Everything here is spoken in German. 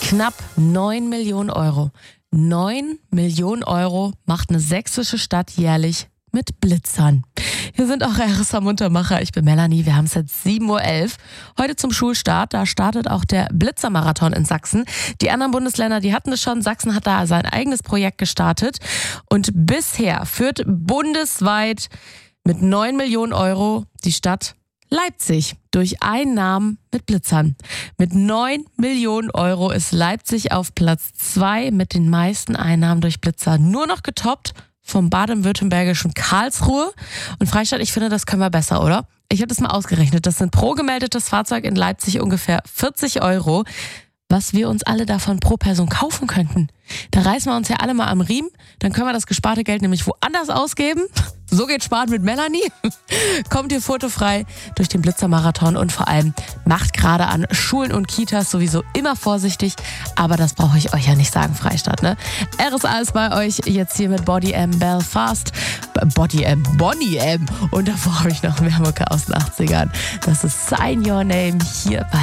Knapp 9 Millionen Euro. 9 Millionen Euro macht eine sächsische Stadt jährlich mit Blitzern. Hier sind auch RSA Muntermacher. Ich bin Melanie. Wir haben es jetzt 7.11 Uhr. Heute zum Schulstart. Da startet auch der Blitzermarathon in Sachsen. Die anderen Bundesländer, die hatten es schon. Sachsen hat da sein eigenes Projekt gestartet. Und bisher führt bundesweit mit 9 Millionen Euro die Stadt Leipzig durch Einnahmen mit Blitzern. Mit 9 Millionen Euro ist Leipzig auf Platz 2 mit den meisten Einnahmen durch Blitzer. Nur noch getoppt vom baden-württembergischen Karlsruhe. Und Freistadt, ich finde, das können wir besser, oder? Ich habe das mal ausgerechnet. Das sind pro gemeldetes Fahrzeug in Leipzig ungefähr 40 Euro, was wir uns alle davon pro Person kaufen könnten. Da reißen wir uns ja alle mal am Riemen. Dann können wir das gesparte Geld nämlich woanders ausgeben. So geht Sparen mit Melanie. Kommt ihr fotofrei durch den Blitzermarathon und vor allem macht gerade an Schulen und Kitas sowieso immer vorsichtig. Aber das brauche ich euch ja nicht sagen, Freistadt, ne? RSA ist bei euch jetzt hier mit Body M Belfast. Bonnie M. Und davor habe ich noch mehr Mucke aus den 80ern. Das ist Sign Your Name hier bei